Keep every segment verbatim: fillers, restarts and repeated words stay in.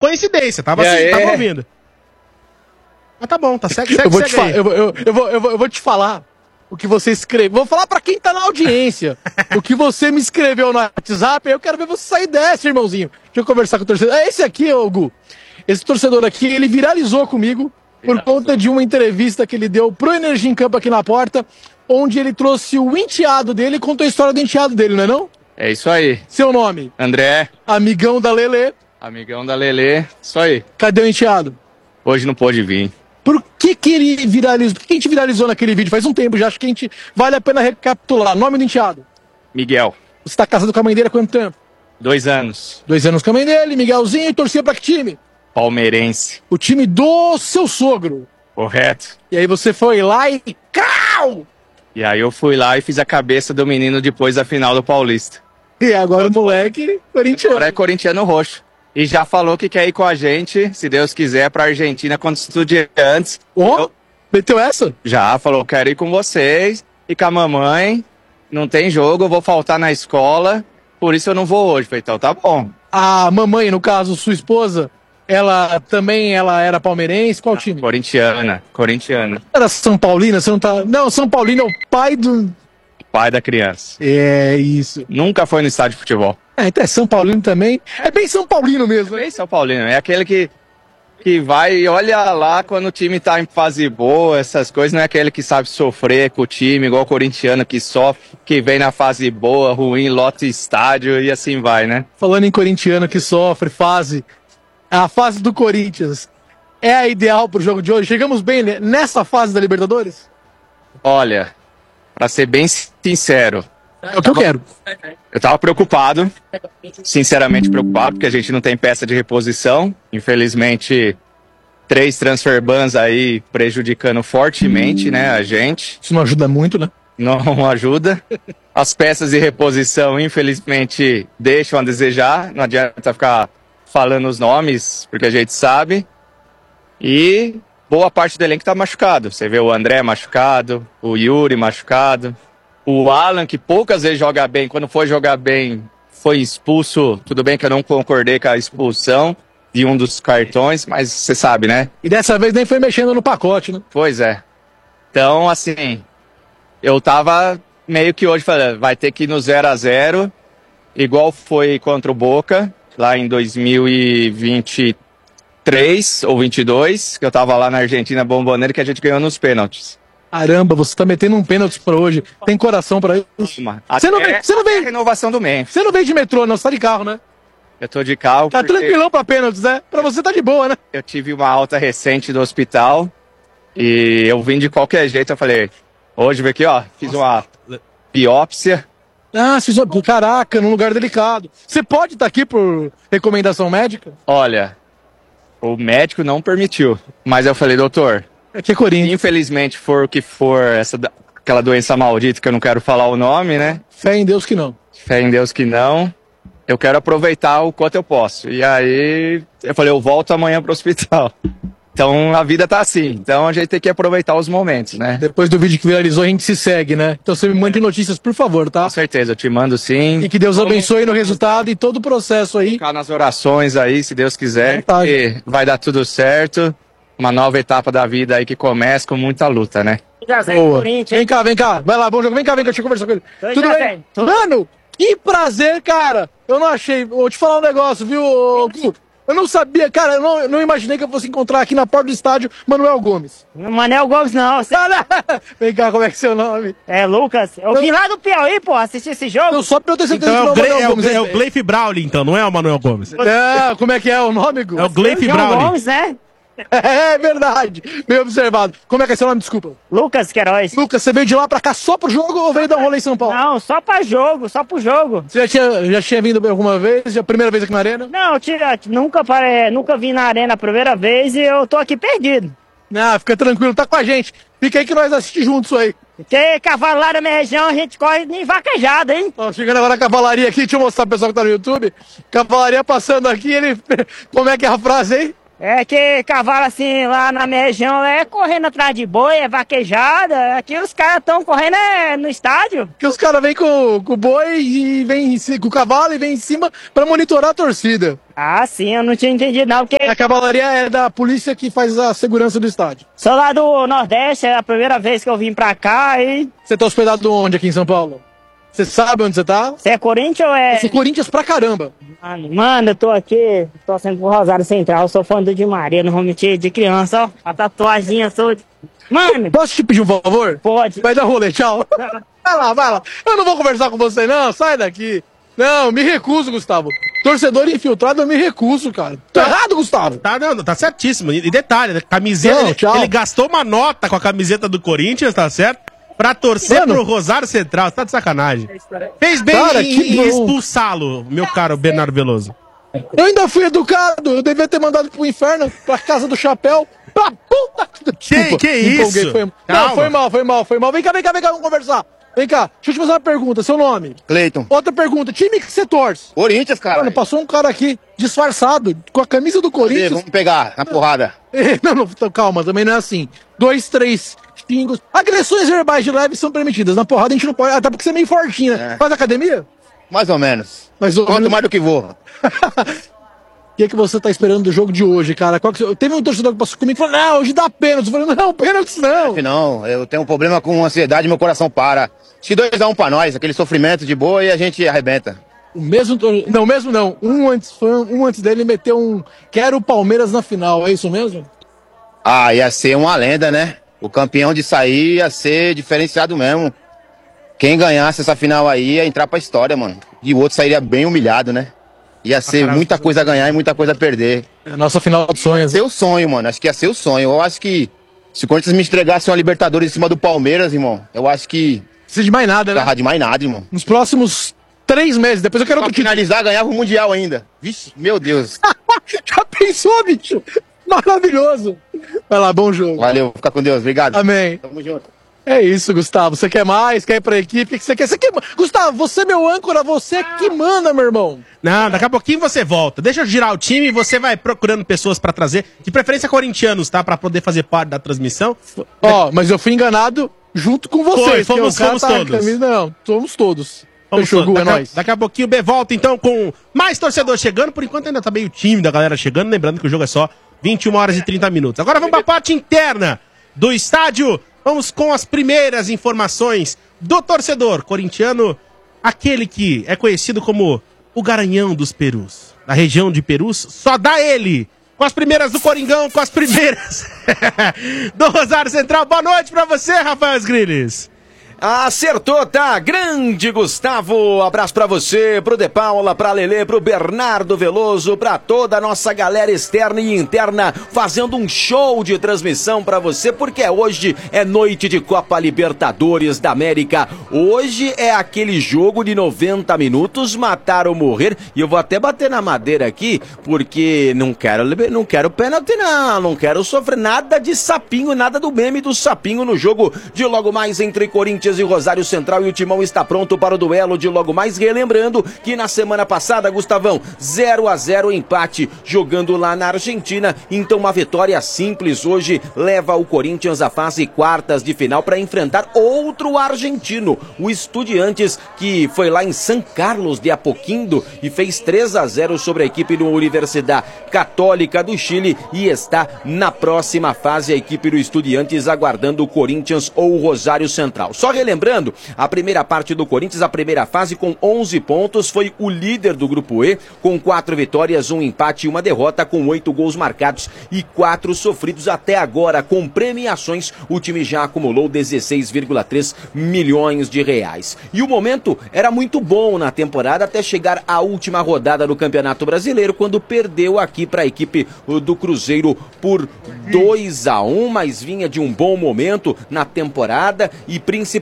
coincidência, tava, assim, tava ouvindo. Mas tá bom, tá segue, segue, eu vou segue te aí. eu, eu, eu, eu, vou, eu, vou, eu vou te falar o que você escreveu. Vou falar pra quem tá na audiência. O que você me escreveu no WhatsApp, eu quero ver você sair dessa, irmãozinho. Deixa eu conversar com o torcedor. É esse aqui, ô Gu. Esse torcedor aqui, ele viralizou comigo por conta de uma entrevista que ele deu pro Energia em Campo aqui na porta, onde ele trouxe o enteado dele e contou a história do enteado dele, não é não? É isso aí. Seu nome? André. Amigão da Lelê. Amigão da Lelê. Isso aí. Cadê o enteado? Hoje não pôde vir. Por que que ele viralizou? Por que a gente viralizou naquele vídeo? Faz um tempo já, acho que a gente vale a pena recapitular. Nome do enteado? Miguel. Você tá casado com a mãe dele há quanto tempo? Dois anos. Dois anos com a mãe dele, Miguelzinho, e torcia pra que time? Palmeirense. O time do seu sogro. Correto. E aí você foi lá e... Crau! E aí eu fui lá e fiz a cabeça do menino depois da final do Paulista. E agora o moleque, corintiano. Agora é corintiano roxo. E já falou que quer ir com a gente, se Deus quiser, pra Argentina contra os Estudiantes. Ó, oh, meteu essa? Já, falou, quero ir com vocês e com a mamãe. Não tem jogo, eu vou faltar na escola, por isso eu não vou hoje. Falei, então tá bom. A mamãe, no caso, sua esposa, ela também ela era palmeirense? Qual time? Corintiana, corintiana. Era São Paulina? Você não tá... Não, São Paulino é o pai do... Pai da criança. É, isso. Nunca foi no estádio de futebol. É, então é São Paulino também. É bem São Paulino mesmo. É bem São Paulino. É aquele que, que vai e olha lá quando o time tá em fase boa, essas coisas. Não é aquele que sabe sofrer com o time, igual o corintiano que sofre, que vem na fase boa, ruim, lota estádio e assim vai, né? Falando em corintiano que sofre, fase... A fase do Corinthians é a ideal pro jogo de hoje? Chegamos bem nessa fase da Libertadores? Olha, pra ser bem sincero... É o que eu quero. Eu tava preocupado, sinceramente preocupado, porque a gente não tem peça de reposição. Infelizmente, três transfer bans aí prejudicando fortemente, né, a gente. Isso não ajuda muito, né? Não ajuda. As peças de reposição, infelizmente, deixam a desejar. Não adianta ficar falando os nomes, porque a gente sabe. E boa parte do elenco tá machucado. Você vê o André machucado, o Yuri machucado. O Alan, que poucas vezes joga bem, quando foi jogar bem, foi expulso. Tudo bem que eu não concordei com a expulsão de um dos cartões, mas você sabe, né? E dessa vez nem foi mexendo no pacote, né? Pois é. Então, assim, eu tava meio que hoje falando, vai ter que ir no zero a zero, igual foi contra o Boca, lá em dois mil e vinte e três ou vinte e dois, que eu tava lá na Argentina Bomboneira, que a gente ganhou nos pênaltis. Caramba, você tá metendo um pênalti pra hoje. Tem coração pra isso? Você não vem, você não vem. Renovação do Memphis. Você não vem de metrô, não, você tá de carro, né? Eu tô de carro. Tá tranquilão pra pênaltis, né? Pra você tá de boa, né? Eu tive uma alta recente do hospital e eu vim de qualquer jeito. Eu falei, hoje vem aqui, ó, fiz uma biópsia. Ah, fiz uma... Caraca, num lugar delicado. Você pode estar aqui por recomendação médica? Olha, o médico não permitiu, mas eu falei, doutor... É que é Corinthians. Infelizmente, for o que for, essa, aquela doença maldita que eu não quero falar o nome, né? Fé em Deus que não. Fé em Deus que não. Eu quero aproveitar o quanto eu posso. E aí, eu falei, eu volto amanhã pro hospital. Então, a vida tá assim. Então, a gente tem que aproveitar os momentos, né? Depois do vídeo que viralizou, a gente se segue, né? Então, você me mande notícias, por favor, tá? Com certeza, eu te mando sim. E que Deus abençoe no resultado e todo o processo aí. Ficar nas orações aí, se Deus quiser. Que vai dar tudo certo. Uma nova etapa da vida aí que começa com muita luta, né? Boa. Vem cá, vem cá. Vai lá, bom jogo. Vem cá, vem cá, deixa eu conversar com ele. Tô Tudo já, bem? velho. Mano, que prazer, cara. Eu não achei... Vou te falar um negócio, viu, Gu? Eu não sabia, cara, eu não, eu não imaginei que eu fosse encontrar aqui na porta do estádio Manuel Gomes. Manuel Gomes não. Cê... Vem cá, como é que é seu nome? É Lucas. Eu, eu vim lá do Piauí, pô, assistir esse jogo. Eu só pra eu ter certeza então que é o, não é o Gle, Manuel é, Gomes. o, é o Gleif Brawley, então, não é o Manuel Gomes. Não, como é que é o nome, Gu? É o Gleif João Brawley. Gomes, né? É verdade, bem observado. Como é que é seu nome, desculpa? Lucas Queiroz. Lucas, você veio de lá pra cá só pro jogo ou veio dar um rolê em São Paulo? Não, só pra jogo, só pro jogo. Você já tinha, já tinha vindo alguma vez? Já a primeira vez aqui na arena? Não, eu tira, nunca, pare, nunca vim na arena a primeira vez e eu tô aqui perdido. Não, fica tranquilo, tá com a gente. Fica aí que nós assistimos juntos aí. Porque cavalo lá da minha região a gente corre nem vaquejada, hein? Ó, chegando agora a cavalaria aqui, deixa eu mostrar pro pessoal que tá no YouTube. Cavalaria passando aqui, ele... Como é que é a frase aí? É que cavalo assim, lá na minha região, é correndo atrás de boi, é vaquejada. Aqui os caras estão correndo é, no estádio. Que os caras vêm com, com o boi e vem em ci- com o cavalo e vem em cima pra monitorar a torcida. Ah, sim, eu não tinha entendido não, porque A cavalaria é da polícia que faz a segurança do estádio. sou lá do Nordeste, é a primeira vez que eu vim pra cá e... Você tá hospedado onde aqui em São Paulo? Você sabe onde você tá? Você é Corinthians ou é... Você é Corinthians pra caramba. Mano, mano, eu tô aqui, torcendo pro Rosário Central, sou fã do Di Maria, não vou mentir, de criança, ó, a tatuagem sou... Mano, Posso te pedir um favor? pode. Vai dar rolê, tchau. Vai lá, vai lá. Eu não vou conversar com você, não. Sai daqui. Não, me recuso, Gustavo. Torcedor infiltrado, eu me recuso, cara. Tô errado, Gustavo. Tá, não, tá certíssimo. E detalhe, né, camiseta, Não, ele, tchau. ele gastou uma nota com a camiseta do Corinthians, tá certo? Pra torcer Mano. pro Rosário Central. Você tá de sacanagem. Fez bem Cara, em, que em bom. expulsá-lo, meu caro Bernardo Veloso. Eu ainda fui educado. Eu devia ter mandado pro inferno, pra casa do chapéu. Pra puta Que- Desculpa, que me empolguei, isso? Foi... Não, Calma. foi mal, foi mal, foi mal. Vem cá, vem cá, vem cá, vamos conversar. Vem cá, deixa eu te fazer uma pergunta. Seu nome? Cleiton. Outra pergunta. Time que você torce? Corinthians, cara. Mano, passou um cara aqui disfarçado, com a camisa do Corinthians. Vamos pegar na porrada. Não, não, então, calma, também não é assim. Dois, três xingos. Agressões verbais de leve são permitidas. Na porrada a gente não pode, até porque você é meio fortinho, né? É. Faz academia? Mais ou menos. Mais ou Quanto menos. mais do que vou. O que, é que você tá esperando do jogo de hoje, cara? Qual que... Teve um torcedor que passou comigo e falou, não, hoje dá pênalti. Eu falei, não, pênalti não. Não, eu tenho um problema com ansiedade, meu coração para. Acho que dois a um pra nós, aquele sofrimento de boa e a gente arrebenta. O mesmo, tor- não, mesmo não. Um antes, foi um antes dele meteu um, quero o Palmeiras na final, é isso mesmo? Ah, ia ser uma lenda, né? O campeão de sair ia ser diferenciado mesmo. Quem ganhasse essa final aí ia entrar pra história, mano. E o outro sairia bem humilhado, né? Ia ser caralho. muita coisa a ganhar e muita coisa a perder. É a nossa final de sonhos. Ser o sonho, mano. Acho que ia ser o sonho. Eu acho que se o Corinthians me entregasse uma Libertadores em cima do Palmeiras, irmão, eu acho que Não precisa de mais nada, né? tava de mais nada, irmão. Nos próximos três meses, depois eu quero Pra outro título. finalizar, ganhava o Mundial ainda. Vixe, meu Deus. Já pensou, bicho? Maravilhoso. Vai lá, bom jogo. Valeu, fica com Deus. Obrigado. Amém. Tamo junto. É isso, Gustavo. Você quer mais? Quer ir pra equipe? O que você quer? Você quer... Gustavo, você é meu âncora, você que manda, meu irmão. Não, daqui a pouquinho você volta. Deixa eu girar o time e você vai procurando pessoas pra trazer. De preferência corintianos, tá? Pra poder fazer parte da transmissão. Ó, mas eu fui enganado junto com vocês. Foi, fomos- porque o cara fomos tá com a todos. camisa- Não, somos todos. Vamos Fechou, todos. Gu, é daqui, a, nóis. daqui a pouquinho o B volta, então, com mais torcedor chegando. Por enquanto ainda tá meio tímido a galera chegando. Lembrando que o jogo é só vinte e uma horas e trinta minutos. Agora vamos pra parte interna do estádio. Vamos com as primeiras informações do torcedor corintiano. Aquele que é conhecido como o Garanhão dos Perus. Da região de Perus, só dá ele. Com as primeiras do Coringão, com as primeiras do Rosário Central. Boa noite pra você, Rafael Sgrilles. Acertou, tá? Grande Gustavo, abraço pra você, pro De Paula, pra Lelê, pro Bernardo Veloso, pra toda a nossa galera externa e interna, fazendo um show de transmissão pra você, porque hoje é noite de Copa Libertadores da América. Hoje é aquele jogo de noventa minutos, matar ou morrer, e eu vou até bater na madeira aqui, porque não quero, não quero pênalti não, não quero sofrer nada de sapinho, nada do meme do sapinho no jogo de logo mais entre Corinthians e Rosário Central, e o Timão está pronto para o duelo de logo mais, relembrando que na semana passada, Gustavão, zero a zero empate, jogando lá na Argentina, então uma vitória simples hoje leva o Corinthians à fase quartas de final para enfrentar outro argentino, o Estudiantes, que foi lá em São Carlos de Apoquindo e fez três a zero sobre a equipe do Universidade Católica do Chile, e está na próxima fase a equipe do Estudiantes aguardando o Corinthians ou o Rosário Central. Só relembrando, a primeira parte do Corinthians, a primeira fase com onze pontos, foi o líder do grupo E, com quatro vitórias, um empate e uma derrota, com oito gols marcados e quatro sofridos até agora. Com premiações, o time já acumulou dezesseis vírgula três milhões de reais. E o momento era muito bom na temporada até chegar à última rodada do Campeonato Brasileiro, quando perdeu aqui para a equipe do Cruzeiro por dois a um, mas vinha de um bom momento na temporada e principalmente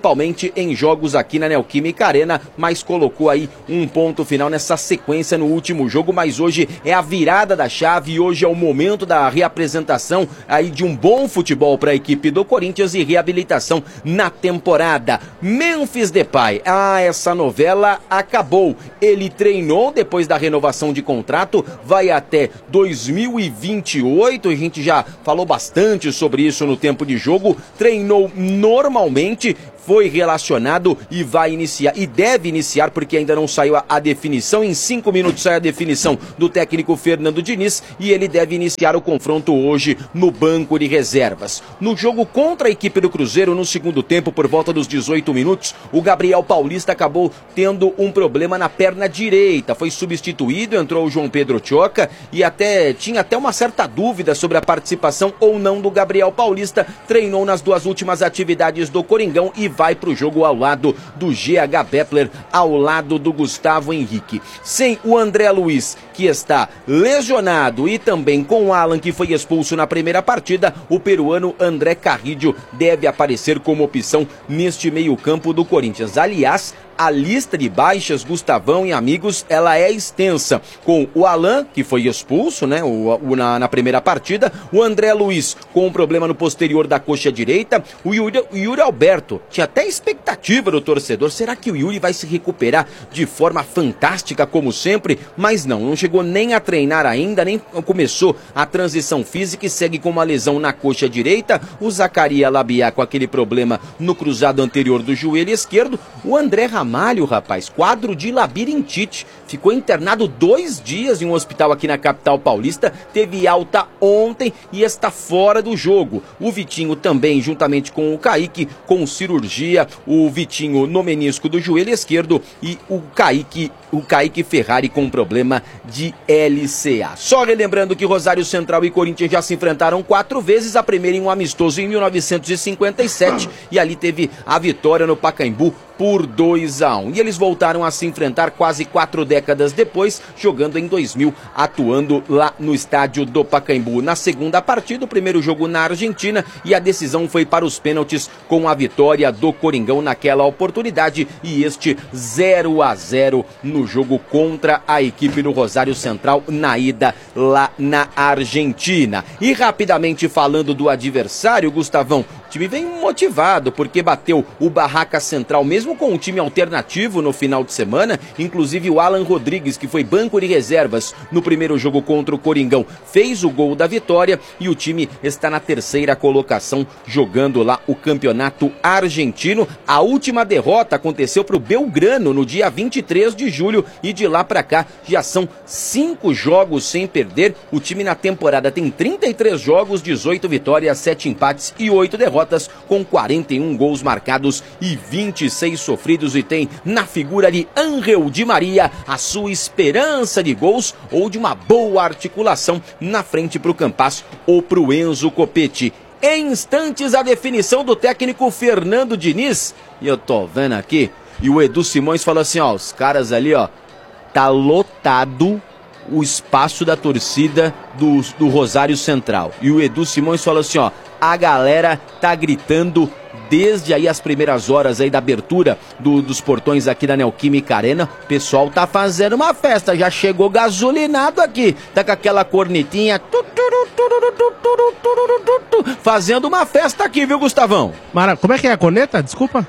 principalmente em jogos aqui na Neoquímica Arena, mas colocou aí um ponto final nessa sequência no último jogo, mas hoje é a virada da chave e hoje é o momento da reapresentação aí de um bom futebol para a equipe do Corinthians e reabilitação na temporada. Memphis Depay, ah, essa novela acabou. Ele treinou depois da renovação de contrato, vai até dois mil e vinte e oito, a gente já falou bastante sobre isso no tempo de jogo, treinou normalmente, foi relacionado e vai iniciar, e deve iniciar, porque ainda não saiu a, a definição, em cinco minutos sai a definição do técnico Fernando Diniz, e ele deve iniciar o confronto hoje no banco de reservas. No jogo contra a equipe do Cruzeiro, no segundo tempo, por volta dos dezoito minutos, o Gabriel Paulista acabou tendo um problema na perna direita, foi substituído, entrou o João Pedro Tchoca, e até tinha até uma certa dúvida sobre a participação ou não do Gabriel Paulista, treinou nas duas últimas atividades do Coringão e vai para o jogo ao lado do G H Beppler, ao lado do Gustavo Henrique. Sem o André Luiz, que está lesionado, e também com o Alan, que foi expulso na primeira partida, o peruano André Carrillo deve aparecer como opção neste meio-campo do Corinthians. Aliás, a lista de baixas, Gustavão e amigos, ela é extensa, com o Alan, que foi expulso, né, o, o, na, na primeira partida, o André Luiz com um problema no posterior da coxa direita, o Yuri, o Yuri Alberto, tinha até expectativa do torcedor, será que o Yuri vai se recuperar de forma fantástica como sempre? Mas não, não chegou nem a treinar ainda, nem começou a transição física e segue com uma lesão na coxa direita, o Zacaria Labiá com aquele problema no cruzado anterior do joelho esquerdo, o André Ramalho Ramalho, rapaz, quadro de labirintite, ficou internado dois dias em um hospital aqui na capital paulista, teve alta ontem e está fora do jogo. O Vitinho também, juntamente com o Kaique, com cirurgia, o Vitinho no menisco do joelho esquerdo e o Kaique, o Kaique Ferrari com problema de L C A. Só relembrando que Rosário Central e Corinthians já se enfrentaram quatro vezes, a primeira em um amistoso em mil novecentos e cinquenta e sete, e ali teve a vitória no Pacaembu por dois a um. E eles voltaram a se enfrentar quase quatro décadas depois, jogando em dois mil, atuando lá no estádio do Pacaembu. Na segunda partida, o primeiro jogo na Argentina, e a decisão foi para os pênaltis, com a vitória do Coringão naquela oportunidade, e este zero a zero no jogo contra a equipe do Rosário Central na ida lá na Argentina. E rapidamente falando do adversário, Gustavão, o time vem motivado porque bateu o Barraca Central, mesmo com um time alternativo no final de semana, inclusive o Alan Rodrigues, que foi banco de reservas no primeiro jogo contra o Coringão, fez o gol da vitória, e o time está na terceira colocação, jogando lá o campeonato argentino. A última derrota aconteceu para o Belgrano no dia vinte e três de julho, e de lá para cá já são cinco jogos sem perder. O time na temporada tem trinta e três jogos, dezoito vitórias, sete empates e oito derrotas, com quarenta e um gols marcados e vinte e seis sofridos, e tem na figura de Ángel Di Maria a sua esperança de gols ou de uma boa articulação na frente para o Campas ou para o Enzo Copetti. Em instantes, a definição do técnico Fernando Diniz, e eu tô vendo aqui, e o Edu Simões falou assim, ó, os caras ali, ó, tá lotado o espaço da torcida do, do Rosário Central. E o Edu Simões falou assim, ó, a galera tá gritando desde aí as primeiras horas aí da abertura do, dos portões aqui da Neoquímica Arena. O pessoal tá fazendo uma festa, já chegou gasolinado aqui, tá com aquela cornetinha, tu, tu, tu, tu, tu, tu, fazendo uma festa aqui, viu, Gustavão? Mara, como é que é a corneta? Desculpa.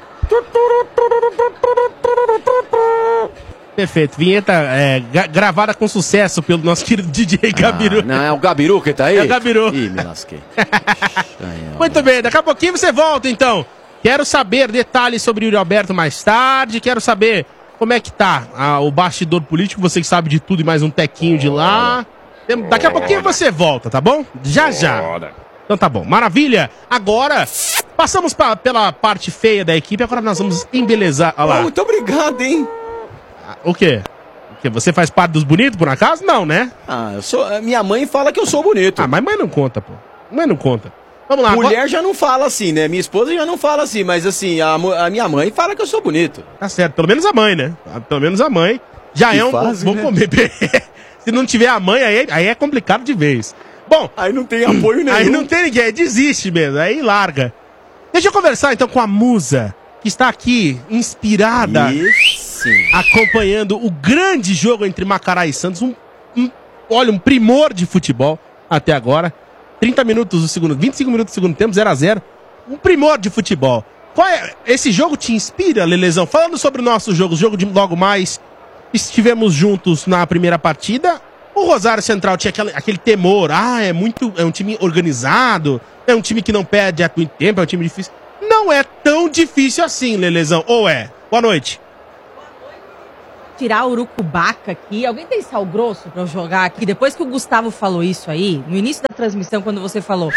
Perfeito, vinheta é, gravada com sucesso pelo nosso querido D J Gabiru. Ah, não, é o Gabiru que tá aí? É o Gabiru. Ih, me lasquei. Muito bem, daqui a pouquinho você volta então. Quero saber detalhes sobre o Yuri Alberto mais tarde, quero saber como é que tá ah, o bastidor político, você que sabe de tudo e mais um tequinho de lá. Daqui a pouquinho você volta, tá bom? Já, já. Então tá bom, maravilha. Agora, passamos pra, pela parte feia da equipe, agora nós vamos embelezar. Olha lá. Muito obrigado, hein? O quê? O quê? Você faz parte dos bonitos, por acaso? Não, né? Ah, eu sou. Minha mãe fala que eu sou bonito. Ah, mas mãe não conta, pô. Mãe não conta. Vamos lá. Mulher agora... já não fala assim, né? Minha esposa já não fala assim, mas assim, a, a minha mãe fala que eu sou bonito. Tá certo, pelo menos a mãe, né? Pelo menos a mãe. Já que é um. Fase, vou né? comer. Se não tiver a mãe, aí, aí é complicado de vez. Bom. Aí não tem apoio nenhum. Aí não tem ninguém, desiste mesmo, aí larga. Deixa eu conversar então com a musa que está aqui, inspirada, acompanhando o grande jogo entre Macará e Santos. Um, um, olha, um primor de futebol até agora. trinta minutos do segundo, vinte e cinco minutos do segundo tempo, zero a zero. Um primor de futebol. Qual é, esse jogo te inspira, Lelezão? Falando sobre o nosso jogo, o jogo de logo mais, estivemos juntos na primeira partida. O Rosário Central tinha aquele, aquele temor. Ah, é muito, é um time organizado, é um time que não perde há muito tempo, é um time difícil. Não é tão difícil assim, Lelezão. Ou é? Boa noite. Tirar o urucubaca aqui. Alguém tem sal grosso pra eu jogar aqui? Depois que o Gustavo falou isso aí, no início da transmissão, quando você falou,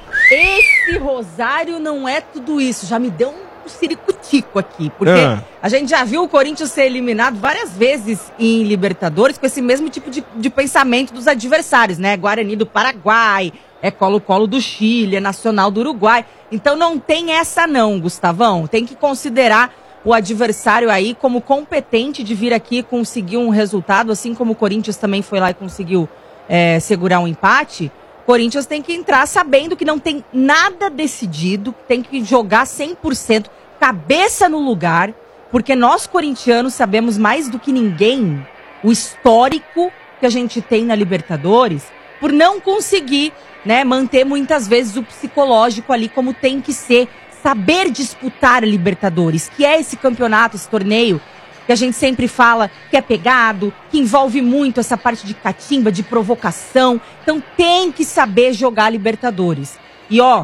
esse Rosário não é tudo isso, já me deu um ciricutico aqui, porque ah. a gente já viu o Corinthians ser eliminado várias vezes em Libertadores com esse mesmo tipo de, de pensamento dos adversários, né? Guarani do Paraguai, é Colo-Colo do Chile, é Nacional do Uruguai. Então não tem essa não, Gustavão. Tem que considerar o adversário aí como competente de vir aqui conseguir um resultado, assim como o Corinthians também foi lá e conseguiu é, segurar um empate. Corinthians tem que entrar sabendo que não tem nada decidido, tem que jogar cem por cento, cabeça no lugar, porque nós corintianos sabemos mais do que ninguém o histórico que a gente tem na Libertadores, por não conseguir, né, manter muitas vezes o psicológico ali como tem que ser, saber disputar a Libertadores, que é esse campeonato, esse torneio, que a gente sempre fala que é pegado, que envolve muito essa parte de catimba, de provocação. Então tem que saber jogar Libertadores. E ó,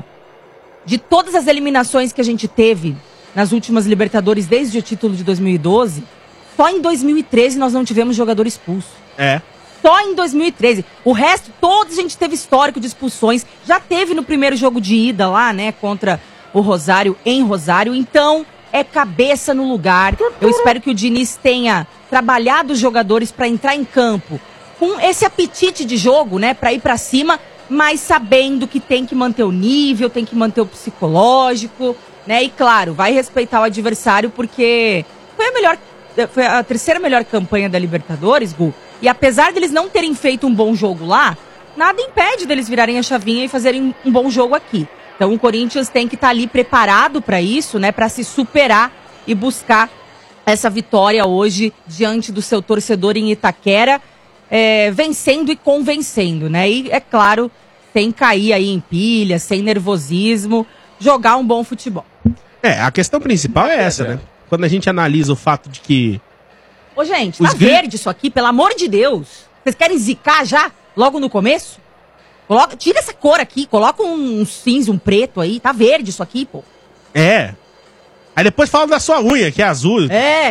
de todas as eliminações que a gente teve nas últimas Libertadores desde o título de dois mil e doze, só em dois mil e treze nós não tivemos jogador expulso. É. Só em dois mil e treze. O resto, todos a gente teve histórico de expulsões. Já teve no primeiro jogo de ida lá, né, contra o Rosário, em Rosário. Então, é cabeça no lugar. Eu espero que o Diniz tenha trabalhado os jogadores para entrar em campo com esse apetite de jogo, né, para ir para cima, mas sabendo que tem que manter o nível, tem que manter o psicológico, né? E claro, vai respeitar o adversário porque foi a melhor, foi a terceira melhor campanha da Libertadores, Gu. E apesar deles não terem feito um bom jogo lá, nada impede deles virarem a chavinha e fazerem um bom jogo aqui. Então o Corinthians tem que estar tá ali preparado para isso, né, para se superar e buscar essa vitória hoje diante do seu torcedor em Itaquera, é, vencendo e convencendo, né? E é claro, sem cair aí em pilha, sem nervosismo, jogar um bom futebol. É, a questão principal é essa, né? Quando a gente analisa o fato de que... Ô, gente, tá gr... verde isso aqui, pelo amor de Deus. Vocês querem zicar já, logo no começo? Coloca, tira essa cor aqui, coloca um, um cinza, um preto aí. Tá verde isso aqui, pô. É. Aí depois fala da sua unha, que é azul. É.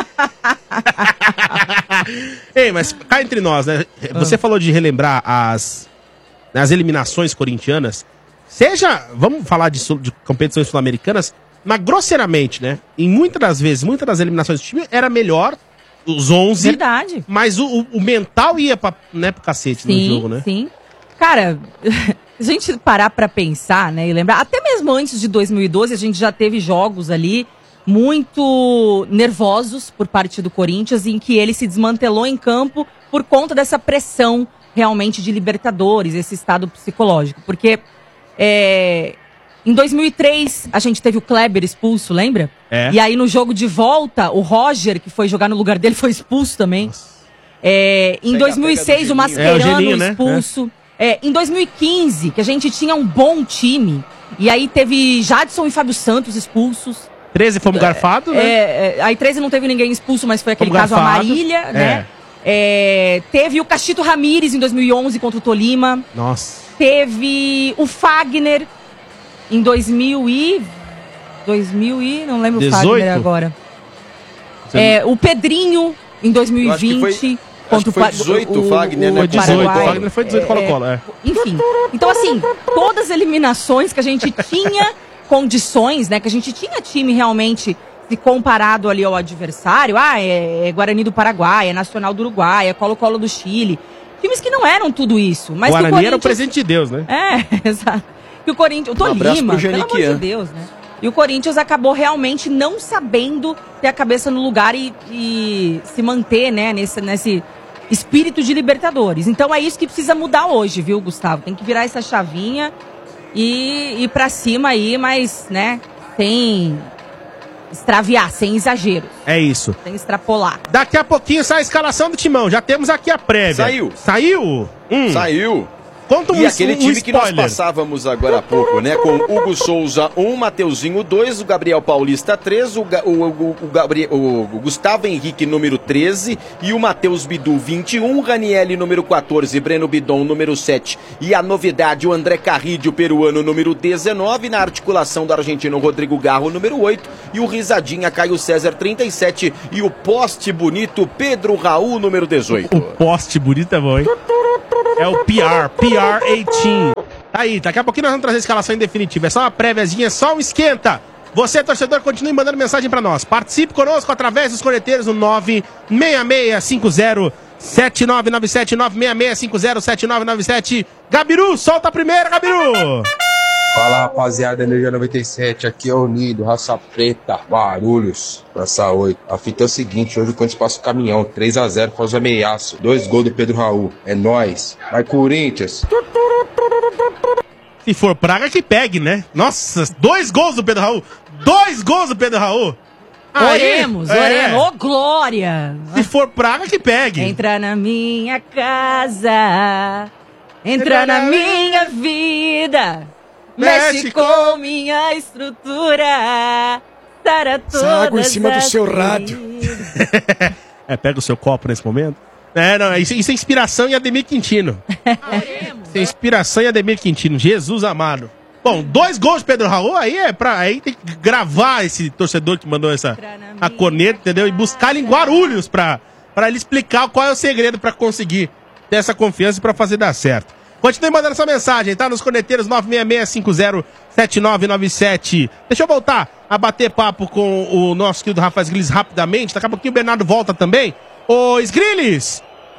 Ei, mas cá entre nós, né? Você ah. falou de relembrar as, as eliminações corintianas. Seja, vamos falar de, de competições sul-americanas, mas grosseiramente, né? Em muitas das vezes, muitas das eliminações do time era melhor, os onze. Verdade. Mas o, o, o mental ia pra, né, pro cacete sim, no jogo, né? Sim, cara, se a gente parar pra pensar, né, e lembrar, até mesmo antes de dois mil e doze, a gente já teve jogos ali muito nervosos por parte do Corinthians, em que ele se desmantelou em campo por conta dessa pressão realmente de Libertadores, esse estado psicológico. Porque é, em dois mil e três a gente teve o Kleber expulso, lembra? É. E aí no jogo de volta, o Roger, que foi jogar no lugar dele, foi expulso também. É, em dois mil e seis, o Mascherano é, o Geninho, né? expulso. É. É, em dois mil e quinze, que a gente tinha um bom time, e aí teve Jadson e Fábio Santos expulsos. treze fomos garfados, né? É, é, aí treze não teve ninguém expulso, mas foi aquele fomos caso garfado. Amarília, é. né? É, teve o Cachito Ramírez em dois mil e onze contra o Tolima. Nossa. Teve o Fagner em dois mil e... dois mil e... não lembro dezoito? O Fagner agora. É, o Pedrinho em dois mil e vinte... Contra foi dezoito o Fagner, né? Foi dezoito, o Fagner foi dezoito, Colo-Colo, é. Enfim, então assim, todas as eliminações que a gente tinha condições, né, que a gente tinha time realmente se comparado ali ao adversário, ah, é, é Guarani do Paraguai, é Nacional do Uruguai, é Colo-Colo do Chile, times que não eram tudo isso. Mas Guarani que o Corinthians... era o presente de Deus, né? É, exato. Que o Corinthians, o Tolima, um pelo amor de Deus, né? E o Corinthians acabou realmente não sabendo ter a cabeça no lugar e, e se manter, né, nesse, nesse espírito de Libertadores. Então é isso que precisa mudar hoje, viu, Gustavo? Tem que virar essa chavinha e ir pra cima aí, mas, né, sem, extraviar, sem exagero, É isso. sem extrapolar. Daqui a pouquinho sai a escalação do Timão. Já temos aqui a prévia. Saiu. Saiu? Hum. Saiu. Conta um, E aquele um time que nós spoiler. passávamos agora há pouco, né? Com Hugo Souza um, Mateuzinho dois, o Gabriel Paulista três, o, Ga- o, o, o, Gabriel, o Gustavo Henrique número treze e o Matheus Bidu vinte e um, Ranielli número quatorze, Breno Bidon número sete e a novidade, o André Carrillo peruano número dezenove, na articulação do argentino Rodrigo Garro número oito e o Risadinha Caio César trinta e sete e o poste bonito Pedro Raul número dezoito. O poste bonito é bom, hein? É o P R, P R dezoito. Tá aí, daqui a pouquinho nós vamos trazer a escalação em definitiva. É só uma préviazinha, é só um esquenta. Você, torcedor, continue mandando mensagem pra nós. Participe conosco através dos corneteiros no nove seis seis cinco zero sete nove nove sete, nove seis seis cinco zero sete nove nove sete. Gabiru, solta a primeira, Gabiru! Fala, rapaziada, Energia noventa e sete, aqui é o Nido, Raça Preta, Guarulhos, Praça oito. A fita é o seguinte, hoje o Corinthians passa o caminhão, três a zero, faz o ameaço, dois gols do Pedro Raul, é nóis. Vai, Corinthians! Se for praga, que pegue, né? Nossa, dois gols do Pedro Raul! Dois gols do Pedro Raul! Aí, Oremos, é. oremos. Ô, glória! Se for praga, que pegue! Entra na minha casa, entra na minha vida, mexe com minha estrutura, para todas água em cima do as seu rádio. feridas. É, pega o seu copo nesse momento. É, não, isso, isso é inspiração em Ademir Quintino. Isso é inspiração em Ademir Quintino, Jesus amado. Bom, dois gols de Pedro Raul, aí é pra. Aí tem que gravar esse torcedor que mandou essa a corneta, entendeu? E buscar ele em Guarulhos pra, pra ele explicar qual é o segredo pra conseguir ter essa confiança e pra fazer dar certo. Continue mandando essa mensagem, tá? Nos corneteiros nove seis seis cinco zero sete nove nove sete. Deixa eu voltar a bater papo com o nosso querido Rafael Sgrillis rapidamente. Daqui a pouquinho o Bernardo volta também. Ô, Sgrillis!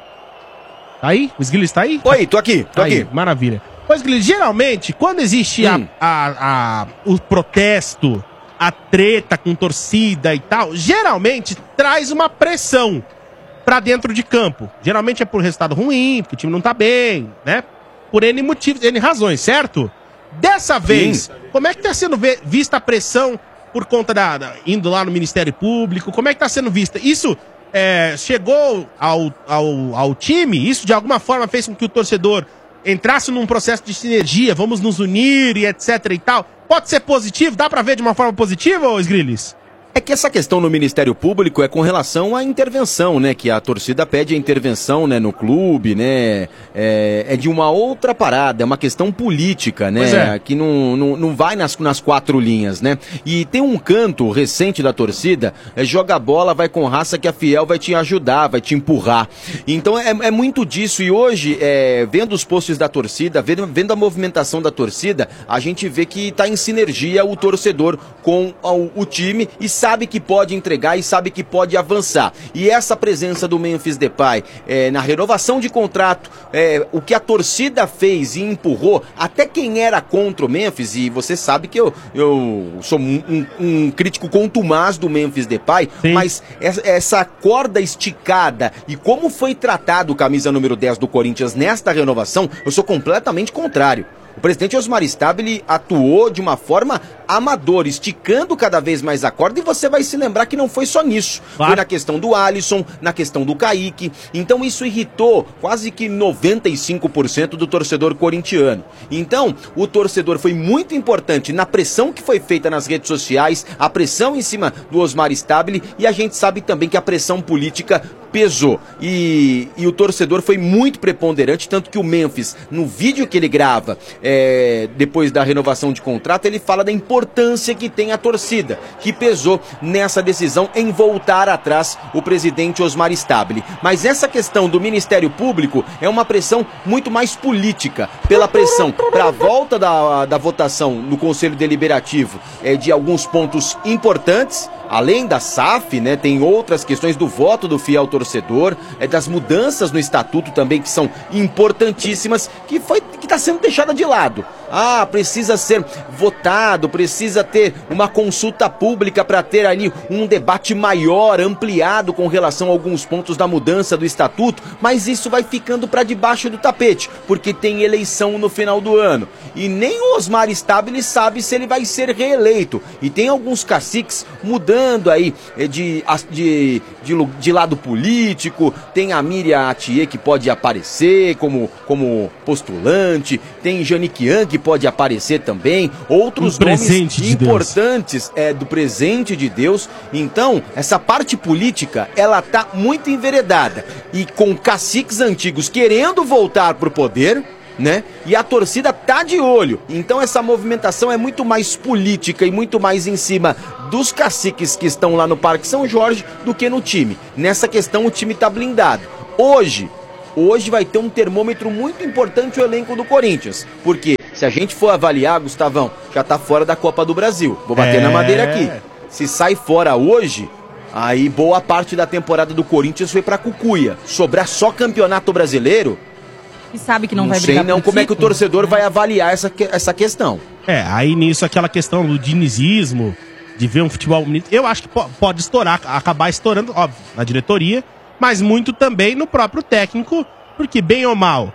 Tá aí? O Sgrillis tá aí? Oi, tô aqui, tô Tá aí, aqui. maravilha. Ô, Sgrillis, geralmente, quando existe Hum. a, a, a- o protesto, a treta com torcida e tal, geralmente traz uma pressão pra dentro de campo. Geralmente é por resultado ruim, porque o time não tá bem, né? Por N motivos, N razões, certo? Dessa vez, como é que tá sendo ve- vista a pressão por conta da, da- indo lá no Ministério Público? Como é que tá sendo vista? Isso é, chegou ao, ao, ao time? Isso de alguma forma fez com que o torcedor entrasse num processo de sinergia, vamos nos unir e etc e tal? Pode ser positivo? Dá pra ver de uma forma positiva, ô Sgrillis? É que essa questão no Ministério Público é com relação à intervenção, né? Que a torcida pede a intervenção, né, no clube, né? É, é de uma outra parada, é uma questão política, né? Pois é. Que não, não, não vai nas, nas quatro linhas, né? E tem um canto recente da torcida, é joga a bola, vai com raça que a Fiel vai te ajudar, vai te empurrar. Então é, é muito disso. E hoje, é, vendo os posts da torcida, vendo, vendo a movimentação da torcida, a gente vê que tá em sinergia o torcedor com o, o time e sabe que pode entregar e sabe que pode avançar. E essa presença do Memphis Depay é, na renovação de contrato, é, o que a torcida fez e empurrou, até quem era contra o Memphis, e você sabe que eu, eu sou um, um, um crítico contumaz do Memphis Depay, Sim. mas essa, essa corda esticada e como foi tratado o camisa número dez do Corinthians nesta renovação, eu sou completamente contrário. O presidente Osmar Stabile atuou de uma forma amadora, esticando cada vez mais a corda, e você vai se lembrar que não foi só nisso. Claro. Foi na questão do Alisson, na questão do Kaique. Então isso irritou quase que noventa e cinco por cento do torcedor corintiano. Então, o torcedor foi muito importante na pressão que foi feita nas redes sociais, a pressão em cima do Osmar Stabile, e a gente sabe também que a pressão política pesou. E, e o torcedor foi muito preponderante, tanto que o Memphis, no vídeo que ele grava, é, depois da renovação de contrato, ele fala da importância que tem a torcida, que pesou nessa decisão em voltar atrás o presidente Osmar Stabile. Mas essa questão do Ministério Público é uma pressão muito mais política, pela pressão para a volta da, da votação no Conselho Deliberativo é, de alguns pontos importantes. Além da S A F, né, tem outras questões do voto do fiel torcedor, é, das mudanças no estatuto também que são importantíssimas, que foi que está sendo deixada de lado. Ah, precisa ser votado, precisa ter uma consulta pública para ter ali um debate maior, ampliado com relação a alguns pontos da mudança do estatuto, mas isso vai ficando para debaixo do tapete, porque tem eleição no final do ano. E nem o Osmar Stabile sabe se ele vai ser reeleito. E tem alguns caciques mudando aí de, de, de, de lado político, tem a Miriam Atier que pode aparecer como, como postulante, tem Janique Yang que pode aparecer também, outros um nomes de importantes é, do presente de Deus. Então, essa parte política, ela tá muito enveredada. E com caciques antigos querendo voltar pro poder, né? E a torcida tá de olho. Então essa movimentação é muito mais política e muito mais em cima dos caciques que estão lá no Parque São Jorge do que no time. Nessa questão o time tá blindado. Hoje, hoje vai ter um termômetro muito importante o elenco do Corinthians. Porque se a gente for avaliar, Gustavão, já tá fora da Copa do Brasil. Vou bater é... na madeira aqui. Se sai fora hoje, aí boa parte da temporada do Corinthians foi pra cucuia. Sobrar só campeonato brasileiro, e sabe que não, não vai brigar. Não sei não como título, é que o torcedor né? vai avaliar essa, essa questão. É, aí nisso aquela questão do dinizismo, de ver um futebol bonito, eu acho que pode estourar, acabar estourando, óbvio, na diretoria, mas muito também no próprio técnico, porque bem ou mal,